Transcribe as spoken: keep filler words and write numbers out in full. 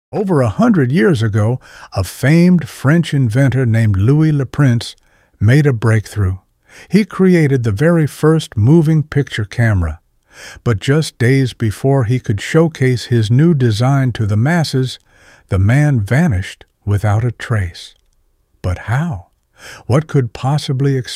Over a hundred years ago, a famed French inventor named Louis Le Prince made a breakthrough. He created the very first moving picture camera. But just days before he could showcase his new design to the masses, the man vanished without a trace. But how? What could possibly explain